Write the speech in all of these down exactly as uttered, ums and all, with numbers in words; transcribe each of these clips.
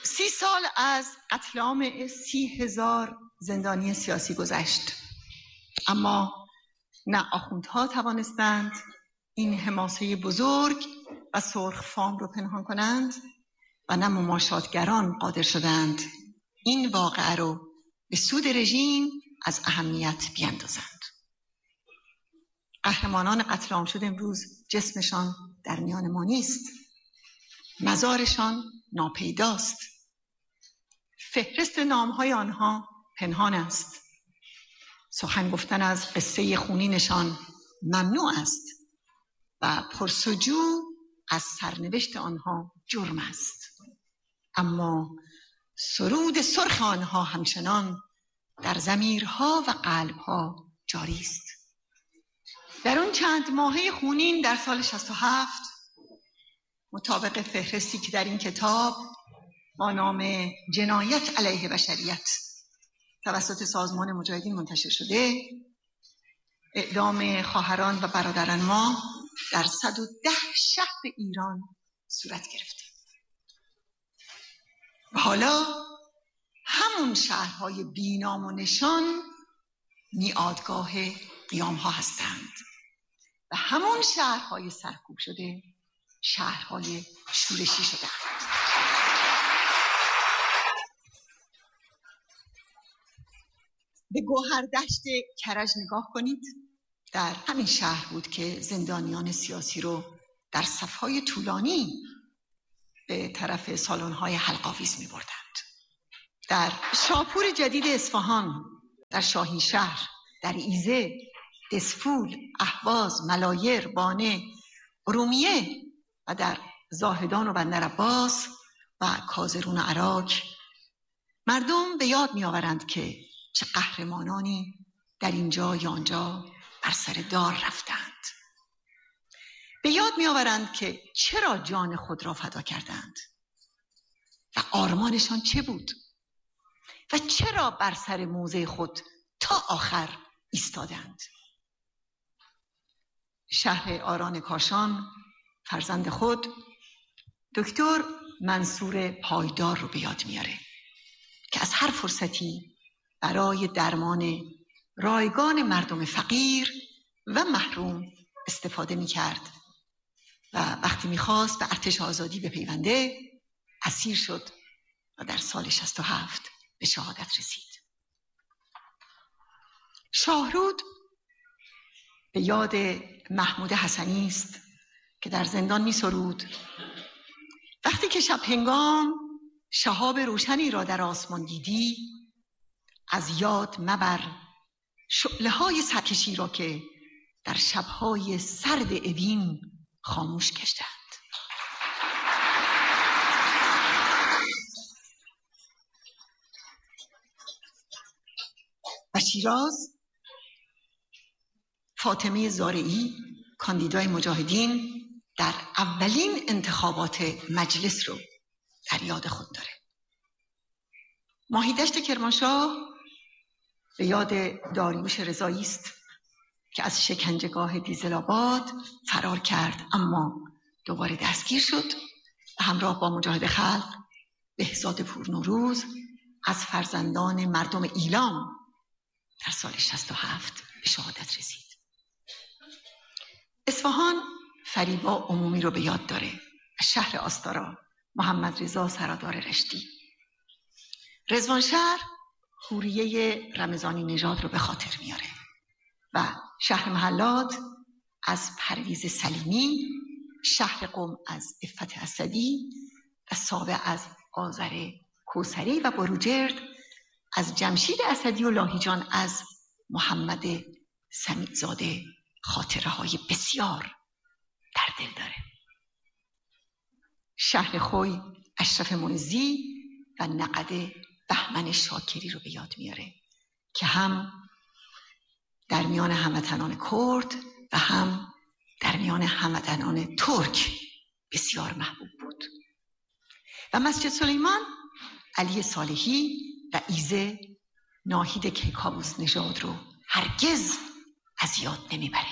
سی سال از قتل عام سی هزار زندانی سیاسی گذشت، اما نه آخوندها توانستند این حماسه بزرگ و سرخ فام رو پنهان کنند و نه مماشاتگران قادر شدند این واقعه رو به سود رژیم از اهمیت بیندازند. قهرمانان قتل عام شد امروز جسمشان در میان ما نیست، مزارشان ناپیداست، فهرست نامهای آنها پنهان است، سخن گفتن از قصه خونینشان ممنوع است و پرسجو از سرنوشت آنها جرم است، اما سرود سرخ آنها همچنان در ضمیرها و قلبها جاری است. در اون چند ماهه خونین در سال شصت و هفت مطابق فهرستی که در این کتاب با نام جنایت علیه بشریت توسط سازمان مجاهدین منتشر شده، اعدام خواهران و برادران ما در صد و ده شهر ایران صورت گرفته و حالا همون شهرهای بینام و نشان میعادگاه قیام ها هستند و همون شهرهای سرکوب شده شهرهای شورشی شدند. به گوهردشت کرج نگاه کنید. در همین شهر بود که زندانیان سیاسی رو در صفهای طولانی به طرف سالن‌های حلق‌آویز می‌بردند. در شاپور جدید اصفهان، در شاهین شهر، در ایزه، دسفول، اهواز، ملایر، بانه، ارومیه و در زاهدان و بندر عباس و کازرون و عراک مردم به یاد می‌آورند که چه قهرمانانی در اینجا یا آنجا بر سر دار رفتند. به یاد می‌آورند که چرا جان خود را فدا کردند و آرمانشان چه بود و چرا بر سر موضع خود تا آخر ایستادند. شهر آران کاشان فرزند خود دکتر منصور پایدار رو به یاد میاره که از هر فرصتی برای درمان رایگان مردم فقیر و محروم استفاده میکرد و وقتی میخواست به ارتش آزادی بپیونده اسیر شد و در سال شصت و هفت به شهادت رسید. شاهرود به یاد محمود حسنی است که در زندان می سرود: وقتی که شب هنگام شهاب روشنی را در آسمان دیدی، از یاد مبر شعله های سرکشی را که در شبهای سرد اوین خاموش کشتند. و شیراز، فاطمه زارعی کاندیدای مجاهدین در اولین انتخابات مجلس رو در یاد خود داره. ماهیدشت کرمانشاه به یاد داریوش رضایی است که از شکنجهگاه دیزل‌آباد فرار کرد اما دوباره دستگیر شد و همراه با مجاهد خلق بهزاد پورنوروز از فرزندان مردم ایلام در سال شصت و هفت به شهادت رسید. اصفهان فریبا عمومی رو به یاد داره و شهر آستارا محمد رضا سرادار رشتی. رضوانشهر حوریه رمضانی نژاد رو به خاطر میاره و شهر محلات از پرویز سلیمی، شهر قم از عفت اسدی و ساوه از آذر کوثری و بروجرد از جمشید اسدی و لاهیجان از محمد سمیعزاده خاطره های بسیار در دل داره. شهر خوی اشرف معزی و نقد بهمن شاکری رو به یاد میاره که هم در میان هموطنان کرد و هم در میان هموطنان ترک بسیار محبوب بود. و مسجد سلیمان علی صالحی و ایزه ناهید کیکاووس نژاد رو هرگز از یاد نمیبره.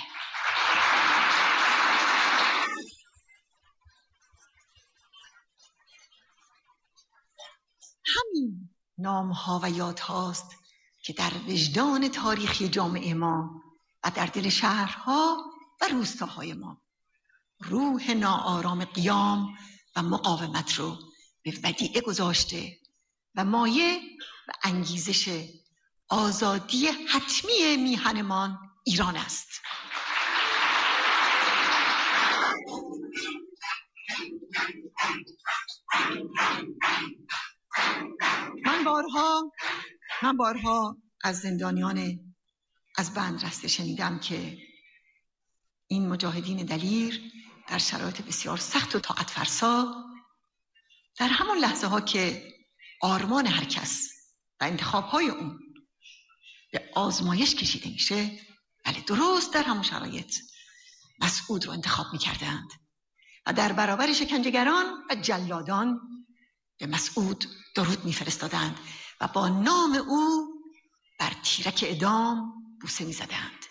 همین نام‌ها و یادهاست که در وجدان تاریخی جامعه ما و در دل شهرها و روستاهای ما روح ناآرام قیام و مقاومت رو به ودیعه گذاشته و مایه و انگیزش آزادی حتمی میهنمان ایران است. من بارها من بارها از زندانیان از بندرسته شنیدم که این مجاهدین دلیر در شرایط بسیار سخت و طاقت فرسا در همون لحظه ها که آرمان هر کس و انتخاب های اون به آزمایش کشیده میشه، بله درست در همون شرایط مسعود رو انتخاب میکردند و در برابر شکنجهگران و جلادان به مسعود درود میفرستادند و با نام او بر تیرک اعدام بوسه میزدند.